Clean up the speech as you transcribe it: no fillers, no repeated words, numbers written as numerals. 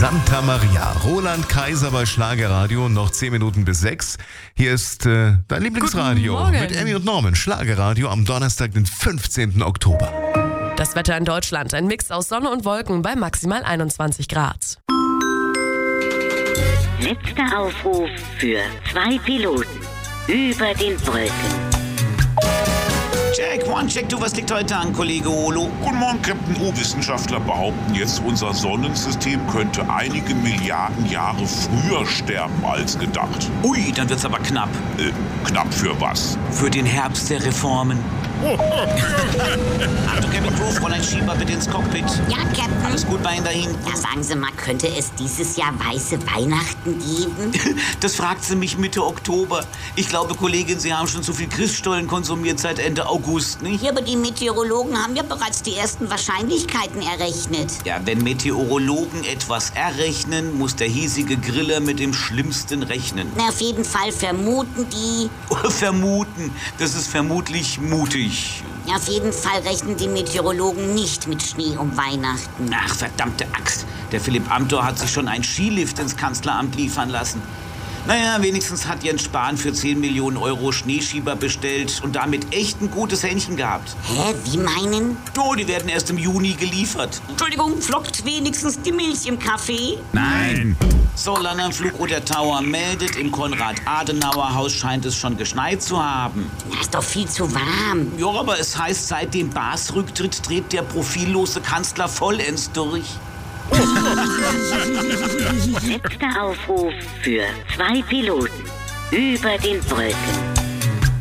Santa Maria. Roland Kaiser bei Schlagerradio. Noch 10 Minuten bis 6. Hier ist dein Lieblingsradio mit Emmy und Norman. Schlagerradio am Donnerstag, den 15. Oktober. Das Wetter in Deutschland. Ein Mix aus Sonne und Wolken bei maximal 21 Grad. Letzter Aufruf für 2 Piloten über den Wolken. Check, one, check, du, was liegt heute an, Kollege Olo? Guten Morgen, Captain O. Wissenschaftler behaupten jetzt, unser Sonnensystem könnte einige Milliarden Jahre früher sterben als gedacht. Ui, dann wird's aber knapp. Knapp für was? Für den Herbst der Reformen. Achtung, Captain Crew, Fräulein Schieber, bitte ins Cockpit. Ja, Captain. Alles gut bei Ihnen dahin? Ja, sagen Sie mal, könnte es dieses Jahr weiße Weihnachten geben? Das fragt sie mich Mitte Oktober. Ich glaube, Kollegin, Sie haben schon zu viel Christstollen konsumiert seit Ende August, nicht? Ja, aber die Meteorologen haben ja bereits die ersten Wahrscheinlichkeiten errechnet. Ja, wenn Meteorologen etwas errechnen, muss der hiesige Griller mit dem Schlimmsten rechnen. Na, auf jeden Fall vermuten die... Vermuten, das ist vermutlich mutig. Ja, auf jeden Fall rechnen die Meteorologen nicht mit Schnee um Weihnachten. Ach, verdammte Axt. Der Philipp Amthor hat sich schon einen Skilift ins Kanzleramt liefern lassen. Naja, wenigstens hat Jens Spahn für 10 Millionen Euro Schneeschieber bestellt und damit echt ein gutes Händchen gehabt. Hä, wie meinen? Oh, die werden erst im Juni geliefert. Entschuldigung, flockt wenigstens die Milch im Kaffee? Nein. So, London Flugrouter Tower meldet, im Konrad-Adenauer-Haus scheint es schon geschneit zu haben. Na, ist doch viel zu warm. Ja, aber es heißt, seit dem Baas-Rücktritt dreht der profillose Kanzler vollends durch. Letzter Aufruf für 2 Piloten über den Wolken.